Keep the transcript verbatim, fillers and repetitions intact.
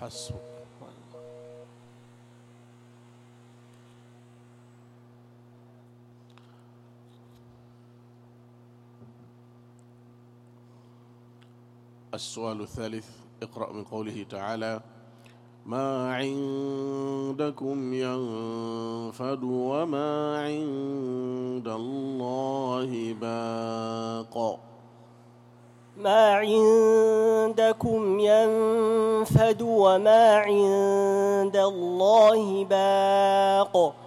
حسبك. السؤال الثالث، اقرأ من قوله تعالى: ما عندكم ينفد وما عند الله باق. ما عندكم ينفد وما عند الله باق.